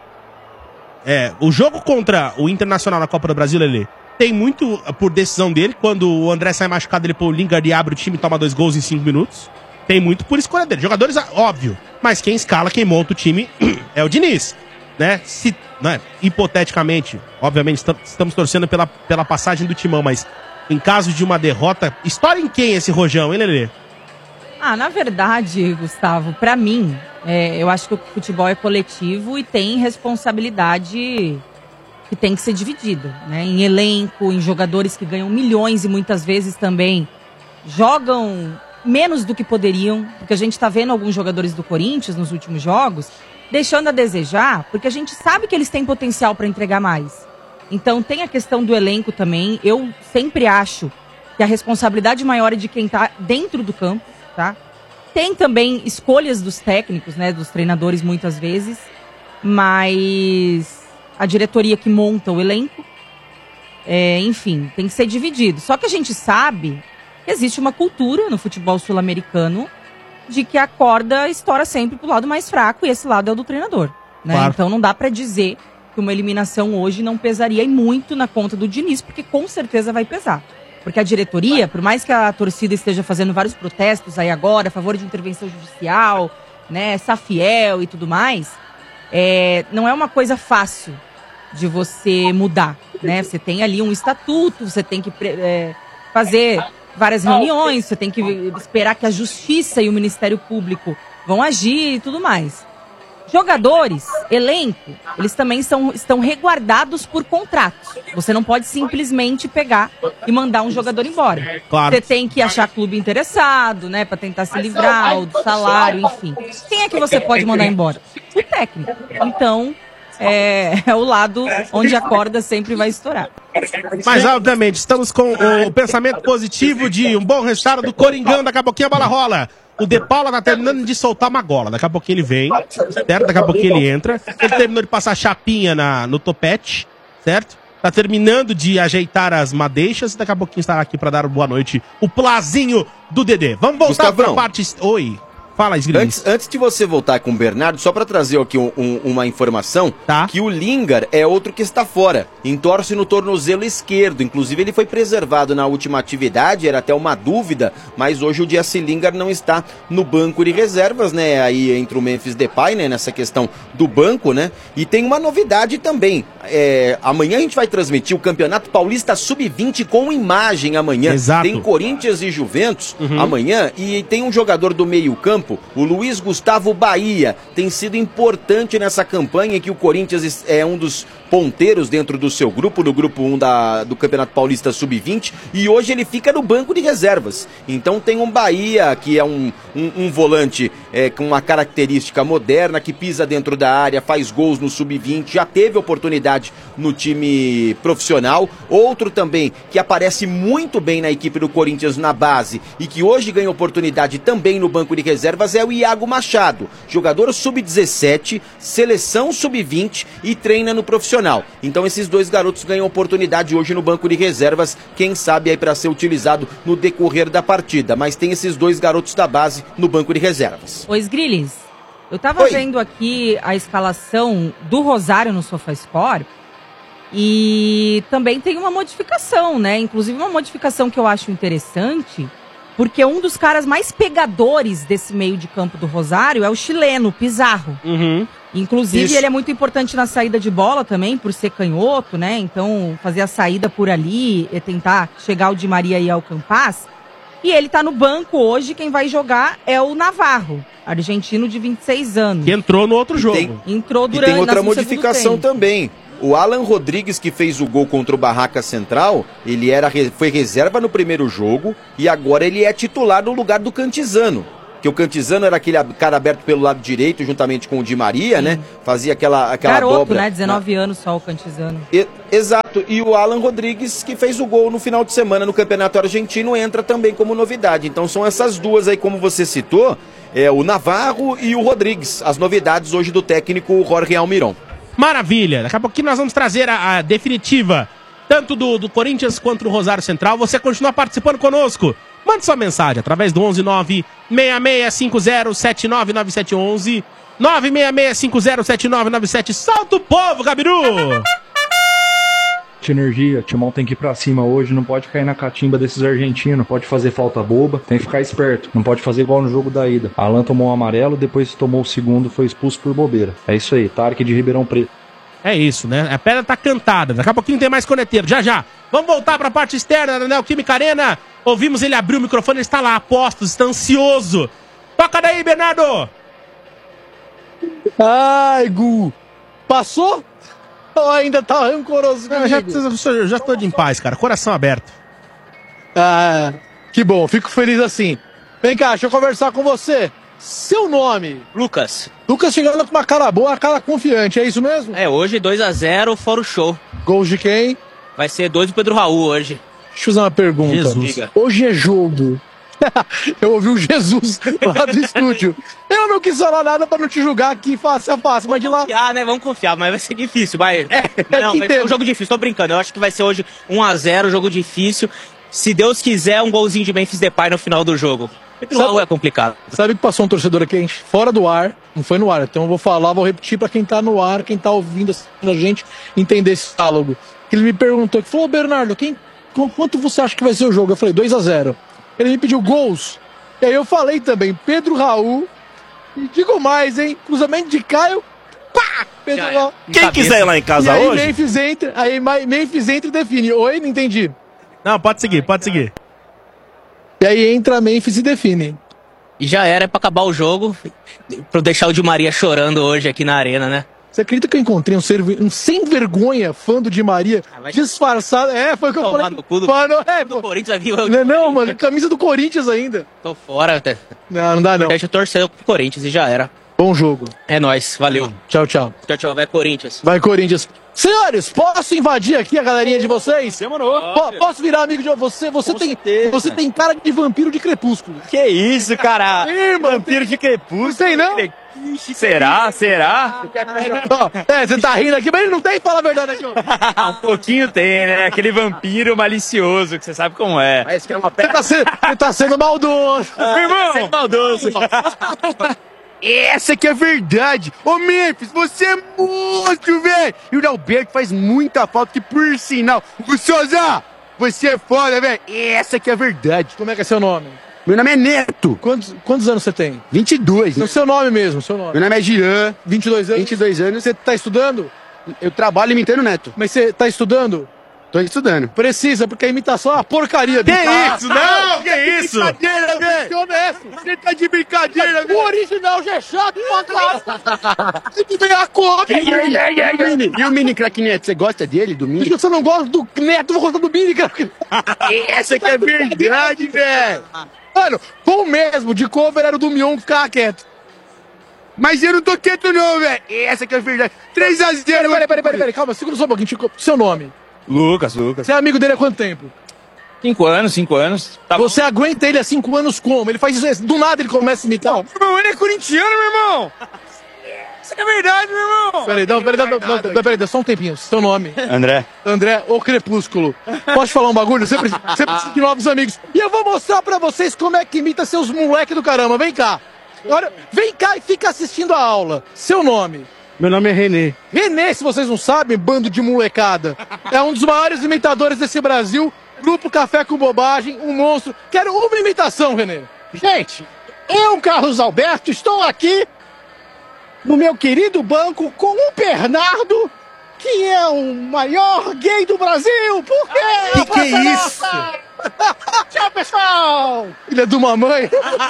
é, o jogo contra o Internacional na Copa do Brasil, ele tem muito por decisão dele, quando o André sai machucado, ele põe o Lingard e abre o time e toma dois gols em cinco minutos, tem muito por escolha dele. Jogadores, óbvio, mas quem escala, quem monta o time é o Diniz. Né? Se, né, hipoteticamente, obviamente estamos torcendo pela, pela passagem do Timão, mas em caso de uma derrota, história em quem esse rojão, hein, Lelê? Ah, na verdade, Gustavo, pra mim, é, eu acho que o futebol é coletivo e tem responsabilidade que tem que ser dividida, né? Em elenco, em jogadores que ganham milhões e muitas vezes também jogam menos do que poderiam, porque a gente tá vendo alguns jogadores do Corinthians nos últimos jogos deixando a desejar, porque a gente sabe que eles têm potencial para entregar mais. Então tem a questão do elenco também. Eu sempre acho que a responsabilidade maior é de quem tá dentro do campo, tá? Tem também escolhas dos técnicos, né, dos treinadores muitas vezes, mas a diretoria que monta o elenco, é, enfim, tem que ser dividido. Só que a gente sabe que existe uma cultura no futebol sul-americano de que a corda estoura sempre pro lado mais fraco, e esse lado é o do treinador, né? Claro. Então não dá pra dizer que uma eliminação hoje não pesaria e muito na conta do Diniz, porque com certeza vai pesar. Porque a diretoria, por mais que a torcida esteja fazendo vários protestos aí agora, a favor de intervenção judicial, né, Safiel e tudo mais, é, não é uma coisa fácil de você mudar, né? Você tem ali um estatuto, você tem que é, fazer várias reuniões, você tem que esperar que a Justiça e o Ministério Público vão agir e tudo mais. Jogadores, elenco, eles também são, estão reguardados por contratos. Você não pode simplesmente pegar e mandar um jogador embora. Claro. Você tem que achar clube interessado, né, para tentar se livrar do salário, enfim. Quem é que você pode mandar embora? O técnico. Então, é, é o lado onde a corda sempre vai estourar. Mas, obviamente, estamos com o pensamento positivo de um bom resultado do Coringão. Daqui a pouquinho a bola rola. O De Paula tá terminando de soltar uma gola. Daqui a pouquinho ele vem, certo? Daqui a pouquinho ele entra. Ele terminou de passar chapinha na, no topete, certo? Tá terminando de ajeitar as madeixas. Daqui a pouquinho estará aqui para dar boa noite. O plazinho do Dedê. Vamos voltar para a parte... Oi. Fala, antes, antes de você voltar com o Bernardo, só para trazer aqui um, um, uma informação, tá. Que o Lingard é outro que está fora, entorce no tornozelo esquerdo, inclusive ele foi preservado na última atividade, era até uma dúvida, mas hoje o Jesse Lingard não está no banco de reservas, né, aí entre o Memphis Depay, né, nessa questão do banco, né, e tem uma novidade também, é, amanhã a gente vai transmitir o Campeonato Paulista sub vinte com imagem amanhã. Exato. Tem Corinthians e Juventus uhum. amanhã, e tem um jogador do meio campo, o Luiz Gustavo Bahia, tem sido importante nessa campanha que o Corinthians é um dos ponteiros dentro do seu grupo, no grupo um da, do Campeonato Paulista sub vinte, e hoje ele fica no banco de reservas. Então tem um Bahia, que é um, um, um volante é, com uma característica moderna, que pisa dentro da área, faz gols no sub vinte, já teve oportunidade no time profissional. Outro também que aparece muito bem na equipe do Corinthians na base e que hoje ganha oportunidade também no banco de reservas é o Iago Machado, jogador sub dezessete, seleção sub vinte e treina no profissional. profissional. Então esses dois garotos ganham oportunidade hoje no banco de reservas, quem sabe aí para ser utilizado no decorrer da partida. Mas tem esses dois garotos da base no banco de reservas. Ô, Sgrillis, eu tava Oi. vendo aqui a escalação do Rosário no SofaScore e também tem uma modificação, né? Inclusive uma modificação que eu acho interessante, porque um dos caras mais pegadores desse meio de campo do Rosário é o chileno, Pizarro. Uhum. Inclusive, Isso. ele é muito importante na saída de bola também, por ser canhoto, né? Então, fazer a saída por ali e tentar chegar o Di Maria e ao Campas. E ele tá no banco hoje, quem vai jogar é o Navarro, argentino de vinte e seis anos. Que entrou no outro jogo. Tem- Entrou E durante tem outra no segundo modificação tempo. também. O Alan Rodrigues, que fez o gol contra o Barraca Central, ele era, re- foi reserva no primeiro jogo e agora ele é titular no lugar do Cantizano. Que o Cantizano era aquele ab- cara aberto pelo lado direito, juntamente com o Di Maria, né? Fazia aquela, aquela Garoto, dobra. né? dezenove anos só o Cantizano. E- exato. E o Alan Rodrigues, que fez o gol no final de semana no Campeonato Argentino, entra também como novidade. Então são essas duas aí, como você citou, é o Navarro e o Rodrigues. As novidades hoje do técnico Jorge Almiron. Maravilha. Daqui a pouquinho nós vamos trazer a, a definitiva, tanto do, do Corinthians quanto do Rosário Central. Você continua participando conosco. Mande sua mensagem através do onze nove seis seis cinco zero sete nove nove sete onze nove seis seis cinco zero sete nove nove sete. Salta o povo, Gabiru! Energia, Timão tem que ir pra cima hoje, não pode cair na catimba desses argentinos, pode fazer falta boba, tem que ficar esperto, não pode fazer igual no jogo da ida. Alan tomou um amarelo, depois tomou o segundo, foi expulso por bobeira. É isso aí, Tarek de Ribeirão Preto. É isso, né? A pedra tá cantada. Daqui a pouquinho tem mais corneteiro. Já, já. Vamos voltar pra parte externa da Neoquímica Arena. Ouvimos ele abrir o microfone, ele está lá, apostos, está ansioso. Toca daí, Bernardo! Ai, Gu. Passou? Ou ainda tá rancoroso Eu já, comigo? eu já tô de em paz, cara. Coração aberto. Ah, que bom, fico feliz assim. Vem cá, deixa eu conversar com você. Seu nome? Lucas. Lucas chegando com uma cara boa, uma cara confiante, é isso mesmo? É, hoje dois a zero, fora o show. Gols de quem? Vai ser dois do Pedro Raul hoje. Deixa eu fazer uma pergunta. Jesus. Diga. Hoje é jogo. Eu ouvi o Jesus lá do estúdio. Eu não quis falar nada pra não te julgar aqui face a face, mas de lá... Confiar, né? Vamos confiar, mas vai ser difícil, vai. É, Não, vai ser entendo. um jogo difícil, tô brincando. Eu acho que vai ser hoje um a zero, jogo difícil. Se Deus quiser, um golzinho de Memphis Depay no final do jogo. Pedro Sabe- Raul é complicado. Sabe que passou um torcedor aqui fora do ar, não foi no ar, então eu vou falar, vou repetir pra quem tá no ar, quem tá ouvindo a gente entender esse diálogo. Que ele me perguntou, que falou, Bernardo, quem, qu- quanto você acha que vai ser o jogo? Eu falei, dois a zero. Ele me pediu gols. E aí eu falei também, Pedro Raul, e digo mais, hein, cruzamento de Caio, pá, Pedro Já é. Raul. Quem quiser ir lá em E casa aí hoje, Memphis entra, aí Ma- Memphis entra e define. Oi, não entendi. Não, pode seguir, pode seguir. E aí entra Memphis e define. E já era, é pra acabar o jogo, pra deixar o Di Maria chorando hoje aqui na arena, né? Você acredita que eu encontrei um, ser, um sem vergonha fã do Di Maria, Ah, vai- disfarçado? É, foi o que eu Tomar falei. no cu do- Mano, é, Do pô. Corinthians viu, eu Não, não, mano, camisa do Corinthians ainda. tô fora até. Não, não dá não. Deixa eu torcer pro Corinthians e já era. Bom jogo. É nóis, valeu. Tchau, tchau. Tchau, tchau, vai Corinthians. Vai, Corinthians. Senhores, posso invadir aqui a galerinha de vocês? demorou. Po- posso virar amigo de você? Você tem, certeza. você tem cara de vampiro de crepúsculo. Que isso, cara? Ih, mano, Vampiro de crepúsculo. não tem não? Será? Será? Ó, é, você tá rindo aqui, mas ele não tem, fala a verdade aqui, ó. Um pouquinho tem, né? Aquele vampiro malicioso, que você sabe como é. Você tá sendo, você tá sendo maldoso. Irmão! Maldoso. Essa que é a verdade. Ô Memphis, você é monstro, velho. E o Alberto faz muita falta, que por sinal, o Souza, você é foda, velho. Essa que é a verdade. Como é que é seu nome? Meu nome é Neto, Quantos, quantos anos você tem? vinte e dois. O seu nome mesmo, seu nome. Meu nome é Jean, vinte e dois anos? vinte e dois anos. Você tá estudando? Eu trabalho imitando o Neto. Mas você tá estudando? Tô estudando. Precisa, porque a imitação é uma porcaria. Que isso? Não, que isso? Brincadeira, velho. honesto. Você tá de brincadeira, O velho. original já é chato pra caralho. Tem que ganhar a cópia. E o Mini Crack Neto, você gosta dele, do Mini? Se você não gosta do Neto, eu vou gostar do Billy, cara. Essa que é verdade, velho. Mano, bom mesmo, de cover era o do Mion ficar quieto. Mas eu não tô quieto não, velho. Essa que é verdade. três a zero. Peraí, peraí, peraí, peraí, peraí, calma, segura só um pouquinho. Chico. Seu nome? Lucas, Lucas. Você é amigo dele há quanto tempo? Cinco anos, cinco anos. Tá bom. Você aguenta ele há cinco anos como? Ele faz isso, do nada ele começa a imitar. Irmão, ele é corintiano, meu irmão. Isso é verdade, meu irmão. Peraí, não, peraí, não, não, não, não, peraí, só um tempinho. Seu nome? André. André, o Crepúsculo. Posso te falar um bagulho? Você precisa, você precisa de novos amigos. E eu vou mostrar pra vocês como é que imita seus moleque do caramba. Vem cá. Agora, vem cá e fica assistindo a aula. Seu nome? Meu nome é Renê. Renê, se vocês não sabem, bando de molecada. É um dos maiores imitadores desse Brasil. Grupo Café com Bobagem, um monstro. Quero uma imitação, Renê. Gente, eu, Carlos Alberto, estou aqui no meu querido banco com o Bernardo, que é o maior gay do Brasil. Por quê? Que que é isso? Tchau, pessoal. Ele é de uma mãe.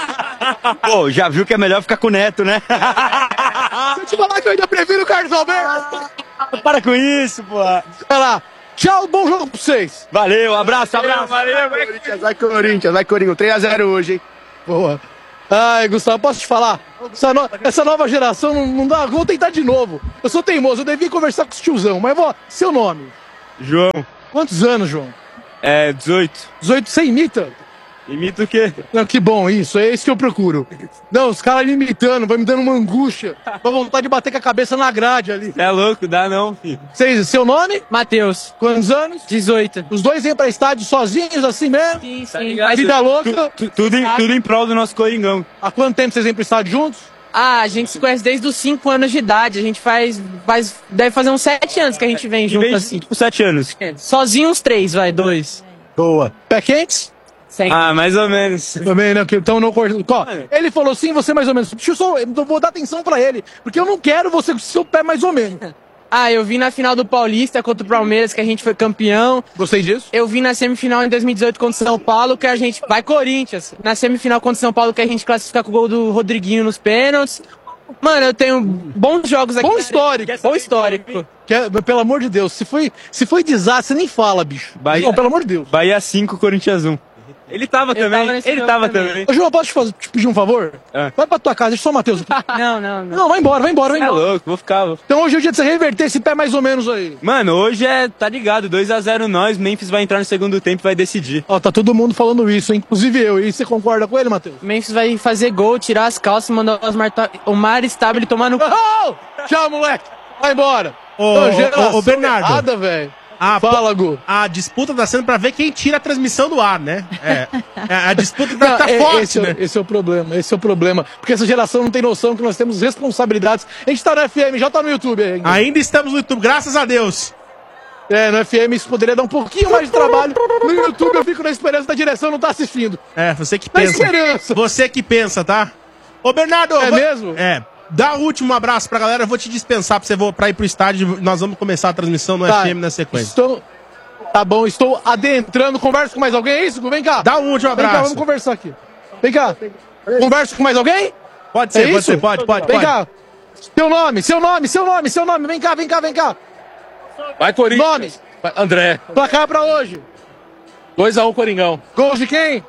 Pô, já viu que é melhor ficar com o neto, né? Deixa eu te falar que eu ainda prefiro o Carlos Alberto. Para com isso, pô. Vai lá. Tchau, bom jogo pra vocês. Valeu, abraço, abraço. Valeu, vai Corinthians, vai Corinthians, vai Corinthians. três a zero hoje, hein? Boa. Ai, Gustavo, posso te falar? Essa, no... Essa nova geração não, não dá. Vou tentar de novo. Eu sou teimoso, eu devia conversar com os tiozão, mas vou. Seu nome? João. Quantos anos, João? É, dezoito. dezoito, você imita? Imita o quê? Não, que bom, isso, é isso que eu procuro. Não, os caras me imitando, vai me dando uma angústia. Uma vontade de bater com a cabeça na grade ali. É louco, dá não, filho. Vocês, seu nome? Matheus. Quantos anos? dezoito. Os dois vêm pra estádio sozinhos, assim mesmo? Sim, sim. Vida louca? Tu- tu- tudo, em, tudo em prol do nosso Coringão. Há quanto tempo vocês vêm pro estádio juntos? Ah, a gente se conhece desde os cinco anos de idade. A gente faz, faz. Deve fazer uns sete anos que a gente vem junto Vem, assim. tipo, sete anos. Sozinho uns três, vai, dois. Boa. Pé quentes? Sem. Ah, mais ou menos. Também, né? que- Então não corta. Ó, ele falou sim, você mais ou menos. Deixa eu só. Eu vou dar atenção pra ele. Porque eu não quero você com o seu pé mais ou menos. Ah, eu vi na final do Paulista contra o Palmeiras, que a gente foi campeão. Gostei disso? Eu vi na semifinal em dois mil e dezoito contra o São Paulo, que a gente. Vai, Corinthians! Na semifinal contra o São Paulo, que a gente classifica com o gol do Rodriguinho nos pênaltis. Mano, eu tenho bons jogos aqui. Bom histórico. Bom histórico. Que- pelo amor de Deus, se foi, se foi desastre, você nem fala, bicho. Bahia- Não, pelo amor de Deus. Bahia cinco, Corinthians um. Ele tava Eu também, tava nesse ele jogo tava também. também. Ô, João, posso te, fazer, te pedir um favor? É. Vai pra tua casa, deixa só o Matheus. Não, não, não. Não, vai embora, vai embora, vai É embora. louco, vou ficar... vou- Então hoje é o dia de você reverter esse pé mais ou menos aí. Mano, hoje é, tá ligado, dois a zero nós, Memphis vai entrar no segundo tempo e vai decidir. Ó, tá todo mundo falando isso, hein? Inclusive eu. E você concorda com ele, Matheus? Memphis vai fazer gol, tirar as calças e mandar os Mar- o Mar Stabile tomar no. Oh! Tchau, moleque! Vai embora! Ô, Ô, ô, geração ô, ô, Bernardo. errada, velho. A, Fala, Gu. a disputa tá sendo pra ver quem tira a transmissão do ar, né? É. É, a disputa tá, Não, tá é- forte, esse, é, né? o- esse é o problema, esse é o problema. Porque essa geração não tem noção que nós temos responsabilidades. A gente tá no F M, já tá no YouTube ainda. Ainda estamos no YouTube, graças a Deus. É, no F M isso poderia dar um pouquinho mais de trabalho. No YouTube eu fico na esperança da direção não tá assistindo. É, você que Na pensa. esperança. Você que pensa, tá? Ô, Bernardo. É vou- mesmo? É. Dá o último abraço pra galera, eu vou te dispensar pra você vo- pra ir pro estádio. Nós vamos começar a transmissão no Tá, F M na sequência. Estou... Tá bom, estou adentrando. Converso com mais alguém, é isso? Gu? Vem cá. Dá um último Vem cá, abraço. vamos conversar aqui. Vem cá. Converso com mais alguém? Pode ser, É pode isso? ser, pode, pode, Vem pode. cá. Seu nome, seu nome, seu nome, seu nome. Vem cá, vem cá, vem cá. Vai, Corinthians. Nome. Vai, André. Placar pra hoje. dois a um, Coringão. Gols de quem?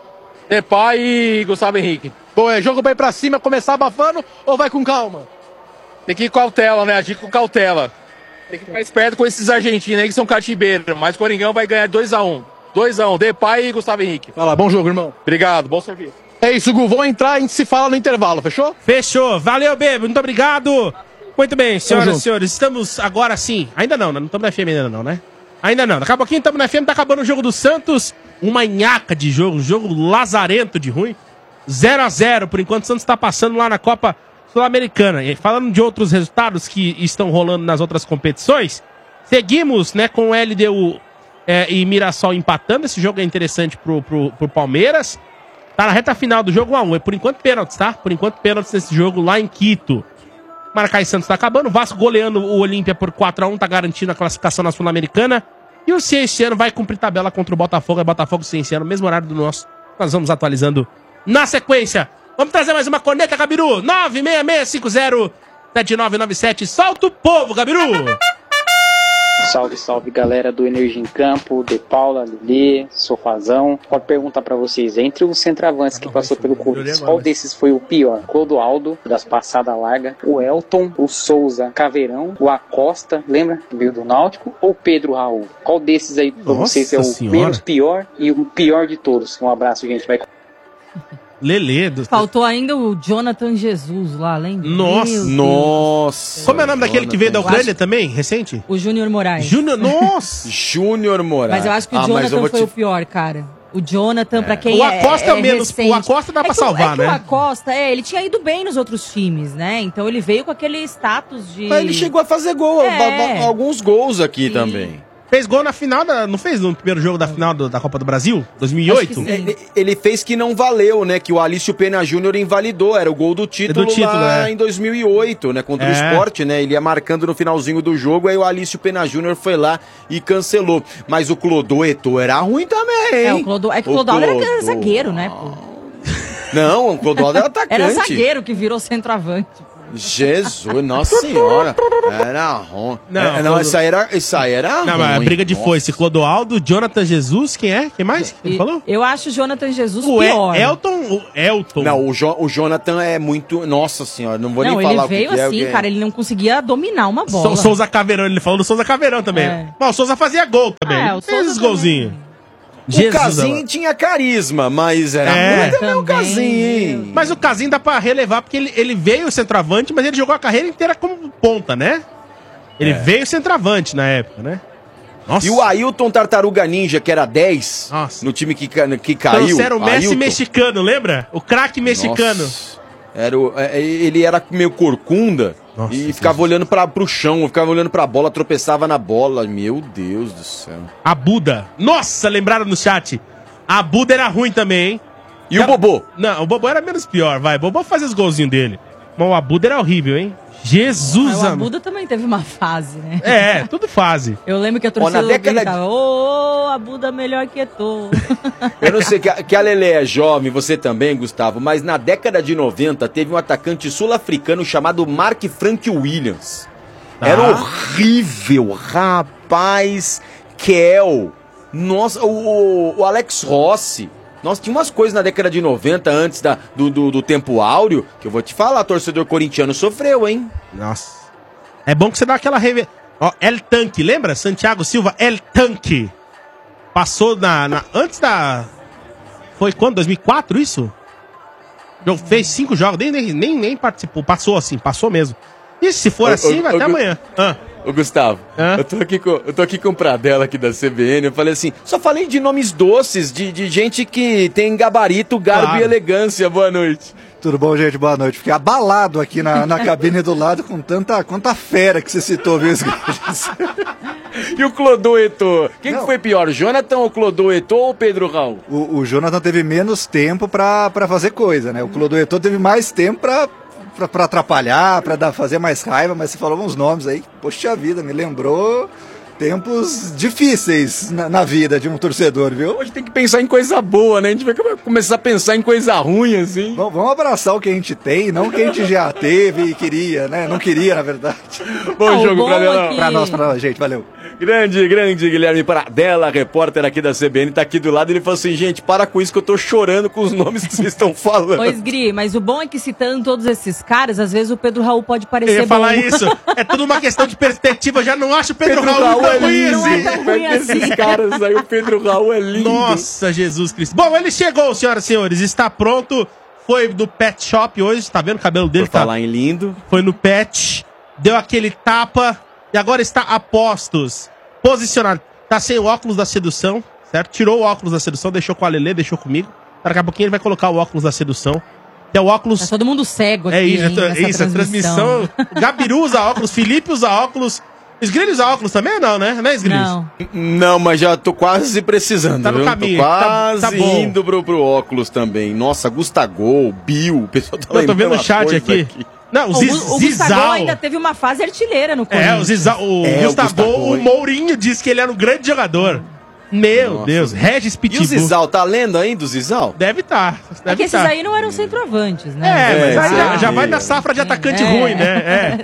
Depay e Gustavo Henrique. Pô, é jogo pra ir pra cima, começar abafando ou vai com calma? Tem que ir com cautela, né? Agir com cautela. Tem que ficar esperto com esses argentinos aí que são catimbeiros. Mas o Coringão vai ganhar dois a um. dois a um, Depay e Gustavo Henrique. Vai lá, bom jogo, irmão. Obrigado, bom serviço. É isso, Gu. Vamos entrar, a gente se fala no intervalo, fechou? Fechou. Valeu, Bebo. Muito obrigado. Muito bem, senhoras junto. e senhores. Estamos agora sim. Ainda não, né? Não estamos na F M ainda não, né? Ainda não. Daqui a pouquinho estamos na F M. Tá acabando o jogo do Santos. Uma nhaca de jogo. Um jogo lazarento de ruim. zero a zero. Por enquanto, o Santos está passando lá na Copa Sul-Americana. E falando de outros resultados que estão rolando nas outras competições, seguimos, né, com o L D U é, e Mirassol empatando. Esse jogo é interessante pro, pro, pro Palmeiras. Tá na reta final do jogo um a um. É por enquanto pênaltis, tá? Por enquanto pênaltis nesse jogo lá em Quito. Maracai Santos tá acabando. O Vasco goleando o Olímpia por quatro a um. Tá garantindo a classificação na Sul-Americana. E o Cienciano vai cumprir tabela contra o Botafogo. É Botafogo e Cienciano, mesmo horário do nosso. Nós vamos atualizando na sequência. Vamos trazer mais uma corneta, Gabiru. nove seis seis cinco zero sete nove nove sete. Solta o povo, Gabiru. Salve, salve galera do Energia em Campo, De Paula, Lili, Sofazão. Pode perguntar pra vocês, entre os centroavantes que passou pelo Corinthians, qual desses foi o pior? Clodoaldo, das passadas largas, o Elton, o Souza, Caveirão, o Acosta, lembra? Veio do Náutico, ou Pedro Raul? Qual desses aí pra Nossa vocês é o Senhora. menos pior e o pior de todos? Um abraço, gente. Vai. Lelê. Do... Faltou ainda o Jonathan Jesus lá, lembra? Nossa. Meu Deus. Nossa. Como é o nome daquele que veio da Eu Ucrânia acho- também, recente? O Júnior Moraes. Júnior, nossa. Júnior Moraes. Mas eu acho que o Ah, mas eu Jonathan vou foi te- o pior, cara. O Jonathan, pra quem O é Acosta é o é menos- recente. o Acosta dá pra É que o- salvar, é que né? O Acosta, é, ele tinha ido bem nos outros times, né? Então ele veio com aquele status de... Mas ele chegou a fazer gol, É. ba- ba- alguns gols aqui também. Fez gol na final, da, não fez no primeiro jogo da final do- da Copa do Brasil? dois mil e oito? Ele, ele fez que não valeu, né? Que o Alício Pena Júnior invalidou. Era o gol do título, Do título, lá é. em dois mil e oito, né? Contra É. o Sport, né? Ele ia marcando no finalzinho do jogo, aí o Alício Pena Júnior foi lá e cancelou. Mas o Clodô Eto'o era ruim também, hein? É, o Clodo... é que o Clodoaldo era zagueiro, né, pô? Não, o Clodoaldo era atacante. Era zagueiro que virou centroavante. Jesus, nossa senhora. Era ruim. Não, É, não, Clodo- isso aí era, isso aí era Não, ruim. mas a briga de Nossa. foice. Clodoaldo, Jonathan Jesus, quem é? Quem mais? Quem E- falou? Eu acho o Jonathan Jesus O E- pior. Elton, o Elton. Não, o, jo o Jonathan é muito... Nossa senhora, não vou Não, nem ele falar o que veio que é, assim, porque- cara, ele não conseguia dominar uma bola. Sou- Souza Caveirão, ele falou do Souza Caveirão também. É. Mas o Souza fazia gol também. É, o Fez Souza os golzinhos. O Casim tinha carisma, mas era É. ruim também o Casim, hein? Mas o Casim dá pra relevar, porque ele, ele veio centroavante, mas ele jogou a carreira inteira como ponta, né? Ele É. veio centroavante na época, né? Nossa. E o Ailton Tartaruga Ninja, que era dez, no time que, ca- que caiu. Trouxeram o Messi Ailton. mexicano, lembra? O craque mexicano. Nossa. Era o, é, ele era meio corcunda e ficava olhando para pro chão, ficava olhando pra bola, tropeçava na bola. Meu Deus do céu. A Buda. Nossa, lembraram no chat. A Buda era ruim também, hein? E o Bobô? Não, o Bobô era menos pior, vai. O Bobô fazia os golzinhos dele. Mas o Abuda era horrível, hein? Jesus, Mas o amado. Abuda também teve uma fase, né? É, tudo fase. Eu lembro que a Ó, torcida na década gritava, ô, Abuda melhor que tu. Eu não sei que a, que a Lelê é jovem, você também, Gustavo, mas na década de noventa teve um atacante sul-africano chamado Mark Frank Williams. Era Ah. horrível, rapaz. Kel. Nossa, o, o- o Alex Rossi. Nossa, tinha umas coisas na década de noventa, antes da, do, do, do tempo áureo, que eu vou te falar, torcedor corintiano sofreu, hein? Nossa. É bom que você dá aquela reve... Ó, El Tanque, lembra? Santiago Silva, El Tanque. Passou na, na- antes da... Foi quando? dois mil e quatro, isso? Jogou- Fez cinco jogos, nem, nem, nem, nem participou. Passou assim, passou mesmo. E se for Ô, assim, ô, vai ô, até Gu- amanhã. Ah. Ô, Gustavo, eu tô, aqui com, eu tô aqui com o Pradella aqui da C B N, eu falei assim, só falei de nomes doces, de, de gente que tem gabarito, garbo Claro. e elegância. Boa noite. Tudo bom, gente? Boa noite. Fiquei abalado aqui na, na cabine do lado com tanta, quanta fera que você citou, viu, Sgris? E o Clodô Eto'o? Quem que foi pior, Jonathan, o Clodô Eto'o ou o Pedro Raul? O, o Jonathan teve menos tempo pra, pra fazer coisa, né? O Clodô Eto'o teve mais tempo pra, pra, pra atrapalhar, pra dar, fazer mais raiva, mas você falou uns nomes aí, poxa vida, me lembrou tempos difíceis na, na vida de um torcedor, viu? Hoje tem que pensar em coisa boa, né? A gente vai começar a pensar em coisa ruim, assim. Vamos, vamos abraçar o que a gente tem, não o que a gente já teve e queria, né? Não queria, na verdade. Bom jogo, Pradella. Pra nós, pra nós, gente, valeu. Grande, grande Guilherme Pradella, repórter aqui da C B N, tá aqui do lado. Ele falou assim, gente, para com isso que eu tô chorando com os nomes que vocês estão falando. Pois, Gri, mas o bom é que citando todos esses caras, às vezes o Pedro Raul pode parecer Eu ia falar bom. isso. É tudo uma questão de perspectiva. Eu já não acho o Pedro, Pedro Raul, Raul tão é ruim lindo. assim. Não é tão ruim Esses assim. caras aí, o Pedro Raul é lindo. Nossa, Jesus Cristo. Bom, ele chegou, senhoras e senhores. Está pronto. Foi do Pet Shop hoje. Tá vendo o cabelo dele? Por Tá... falar em lindo. Foi no Pet. Deu aquele tapa. E agora está a postos. Posicionado. Tá sem o óculos da sedução, certo? Tirou o óculos da sedução, deixou com a Lelê, deixou comigo. Daqui a pouquinho ele vai colocar o óculos da sedução. Que é o óculos... Tá todo mundo cego aqui, É isso, hein, é nessa isso, a transmissão. O Gabiru usa óculos, Felipe usa óculos. Esgrilho usa óculos também ou não, né? Não é Esgrilho? Não. Não, mas já tô quase precisando. Tá no viu? caminho, Tô tá- quase tá bom. indo pro, pro óculos também. Nossa, Gustagol, Bill, o pessoal tá Eu tô vendo lembrando o chat uma coisa aqui. Não, o, O, Ziz, Gu- o Zizal. Gustavo ainda teve uma fase artilheira no É, Corinthians. o Zizal, o É, o Gustavo, Gustavo, o hein? Mourinho disse que ele era um grande jogador. Meu Nossa. Deus, Regis E Pitbull. o Zizal, tá lendo ainda o Zizal? Deve estar. É Deve que esses tá. aí não eram centroavantes, né? É, mas É, aí já, sim. já vai da safra de atacante É. ruim, né? É.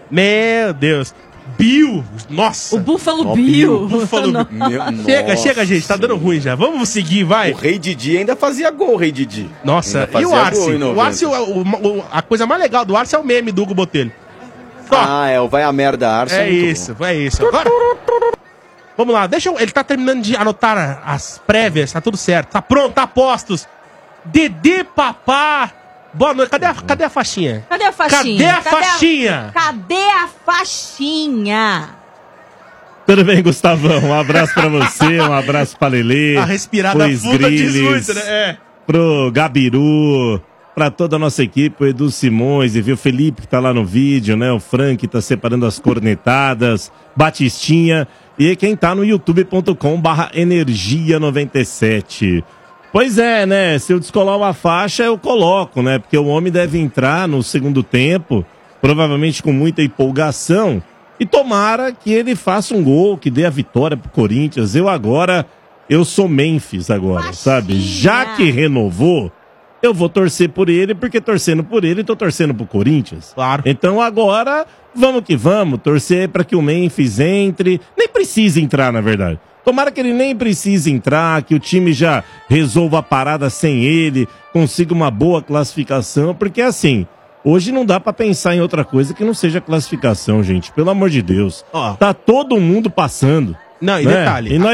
Meu Deus. Bill, nossa. O Buffalo Ó, Bill. Buffalo Não. Meu, Chega, nossa. chega, gente, tá dando ruim já. Vamos seguir, vai. O Rei Didi ainda fazia gol, o Rei Didi. Nossa, Ainda e o fazia Arce? gol em O noventa. Arce, o- o- o- a coisa mais legal do Arce é o meme do Hugo Botelho. Só. Ah, é, o Vai a Merda Arce. É muito isso, é isso. Agora, vamos lá, deixa eu, ele tá terminando de anotar as prévias, tá tudo certo. Tá pronto, tá a postos. Dedê Papá. Boa noite. Cadê a, cadê a faixinha? Cadê a faixinha? Cadê a faixinha? Cadê a faixinha? Tudo bem, Gustavão? Um abraço pra você, um abraço pra Lelê. A respirada pro fundo diz Sgrilles, muito, né? É. Pro Gabiru, pra toda a nossa equipe, o Edu Simões, e viu o Felipe que tá lá no vídeo, né? O Frank que tá separando as cornetadas, Batistinha, e quem tá no youtube ponto com barra energia noventa e sete. Pois é, né? Se eu descolar uma faixa, eu coloco, né? Porque o homem deve entrar no segundo tempo, provavelmente com muita empolgação, e tomara que ele faça um gol, que dê a vitória pro Corinthians. Eu agora, eu sou Memphis agora, Baixinha. Sabe? Já que renovou, eu vou torcer por ele, porque torcendo por ele, tô torcendo pro Corinthians. Claro. Então agora, vamos que vamos, torcer para que o Memphis entre. Nem precisa entrar, na verdade. Tomara que ele nem precise entrar, que o time já resolva a parada sem ele, consiga uma boa classificação, porque assim, hoje não dá pra pensar em outra coisa que não seja classificação, gente. Pelo amor de Deus. Ó. Tá todo mundo passando. Não, e né? detalhe. E nós